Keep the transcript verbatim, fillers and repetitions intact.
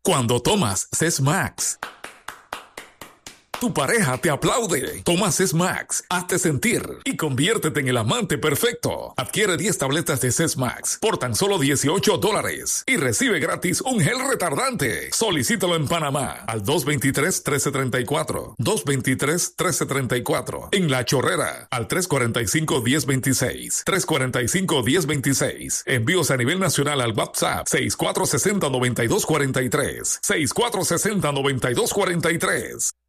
cuando tomas Sesmax. Tu pareja te aplaude. Toma Sesmax, hazte sentir y conviértete en el amante perfecto. Adquiere diez tabletas de Sesmax por tan solo dieciocho dólares y recibe gratis un gel retardante. Solicítalo en Panamá al dos dos tres, uno tres tres cuatro. dos dos tres, uno tres tres cuatro. En La Chorrera al tres cuatro cinco, uno cero dos seis. tres cuatro cinco, uno cero dos seis. Envíos a nivel nacional al WhatsApp seis cuatro seis cero, nueve dos cuatro tres. seis cuatro seis cero, nueve dos cuatro tres.